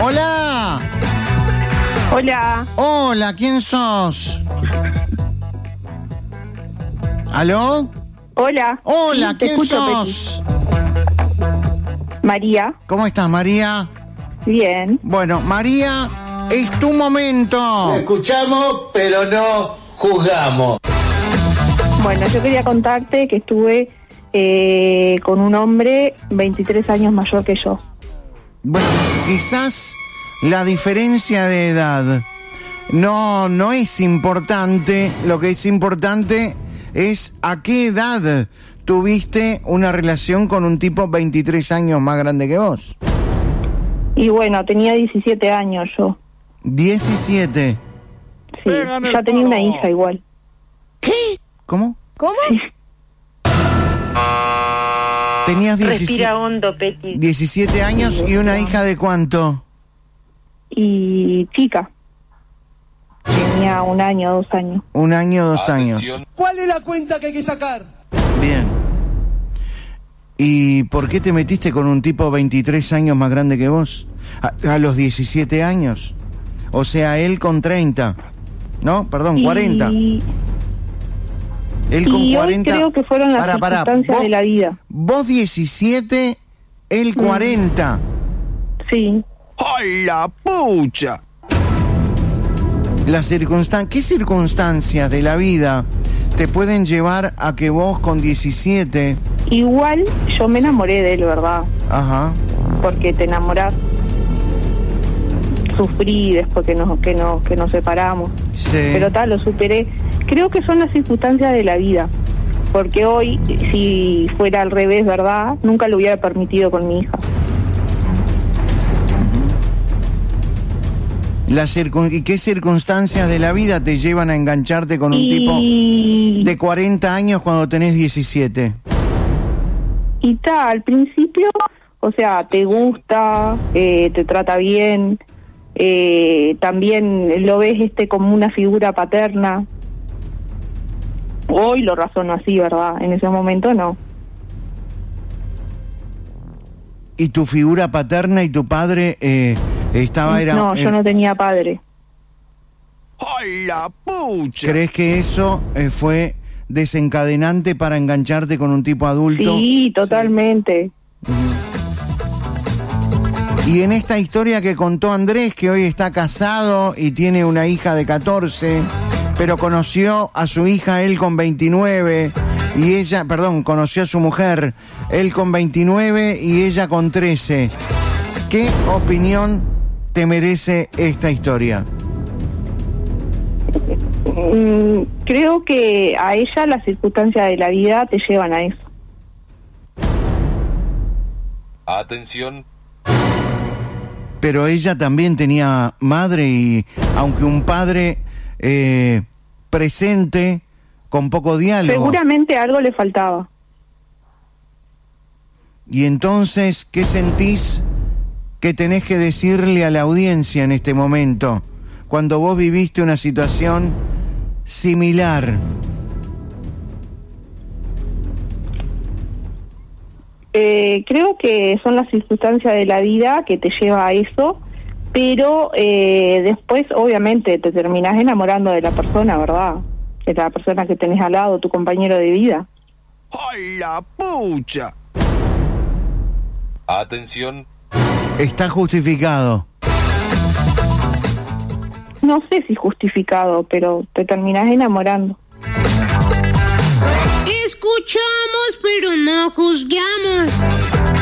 Hola. Hola. Hola, ¿quién sos? ¿Aló? Hola. Hola, Sí, te ¿quién escucho, sos? Peti. María. ¿Cómo estás, María? Bien. Bueno, María, es tu momento. Escuchamos, pero no juzgamos. Bueno, yo quería contarte que estuve con un hombre 23 años mayor que yo. Bueno, quizás la diferencia de edad no es importante. Lo que es importante es a qué edad tuviste una relación con un tipo 23 años más grande que vos. Y bueno, tenía 17 años yo. 17. Sí, ya tenía una hija igual. ¿Qué? ¿Cómo? ¿Cómo? Tenías Respira hondo, Peti. 17 años y una hija de ¿cuánto? Y chica. Tenía 1 año, 2 años. 1 año, 2 años. ¿Cuál es la cuenta que hay que sacar? Bien. ¿Y por qué te metiste con un tipo 23 años más grande que vos? A los 17 años. O sea, él con 30. No, perdón, 40. Él con y 40. Hoy creo que fueron las circunstancias vos, de la vida. Vos 17, él 40. Sí. ¡Ay, la pucha! ¿Qué circunstancias de la vida te pueden llevar a que vos con 17... Igual yo me enamoré de él, ¿verdad? Ajá. Porque te enamorás. Sufrí después que nos separamos. Sí. Pero tal, lo superé. Creo que son las circunstancias de la vida. Porque hoy, si fuera al revés, ¿verdad? Nunca lo hubiera permitido con mi hija. ¿Y qué circunstancias de la vida te llevan a engancharte con un tipo de 40 años cuando tenés 17? Y tal, al principio, o sea, te gusta, te trata bien, también lo ves como una figura paterna. Hoy lo razono así, ¿verdad? En ese momento no. ¿Y tu figura paterna y tu padre No, yo no tenía padre. ¡Ay, la pucha! ¿Crees que eso fue desencadenante para engancharte con un tipo adulto? Sí, totalmente. Y en esta historia que contó Andrés, que hoy está casado y tiene una hija de 14, pero conoció a su hija él con 29, conoció a su mujer él con 29 y ella con 13. ¿Qué opinión te merece esta historia? Creo que a ella las circunstancias de la vida te llevan a eso. Atención. Pero ella también tenía madre y aunque un padre presente, con poco diálogo. Seguramente algo le faltaba. Y entonces, ¿qué sentís que tenés que decirle a la audiencia en este momento, cuando vos viviste una situación similar? Creo que son las circunstancias de la vida que te lleva a eso, pero después obviamente te terminás enamorando de la persona, ¿verdad? De la persona que tenés al lado, tu compañero de vida. ¡Ay, la pucha! Atención. Está justificado. No sé si justificado, pero te terminás enamorando. Escuchamos, pero no juzgamos.